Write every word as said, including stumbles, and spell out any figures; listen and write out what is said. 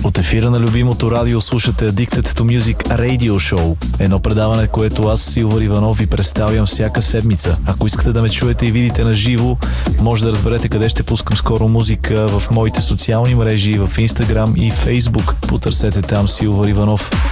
От ефира на любимото радио слушате Addicted to Music Radio Show. Едно предаване, което аз, Силвър Иванов, ви представям всяка седмица. Ако искате да ме чуете и видите на живо, може да разберете къде ще пускам скоро музика в моите социални мрежи, в Instagram и Facebook. Потърсете там Силвър Иванов.